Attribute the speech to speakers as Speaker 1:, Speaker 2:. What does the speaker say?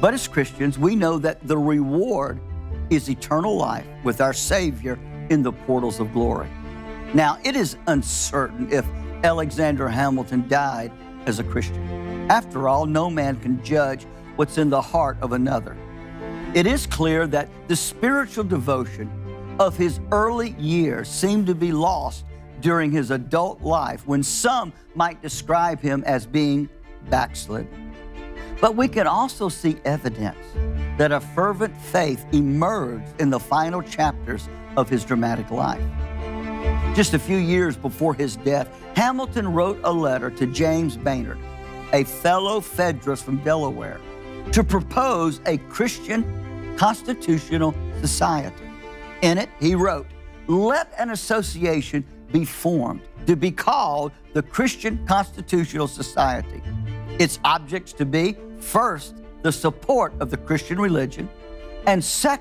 Speaker 1: But as Christians, we know that the reward is eternal life with our Savior in the portals of glory. Now, it is uncertain if Alexander Hamilton died as a Christian. After all, no man can judge what's in the heart of another. It is clear that the spiritual devotion of his early years seemed to be lost during his adult life, when some might describe him as being backslidden. But we can also see evidence that a fervent faith emerged in the final chapters of his dramatic life. Just a few years before his death, Hamilton wrote a letter to James Baynard, a fellow Federalist from Delaware, to propose a Christian constitutional society. In it, he wrote, "Let an association be formed to be called the Christian Constitutional Society. Its objects to be, first, the support of the Christian religion, and second,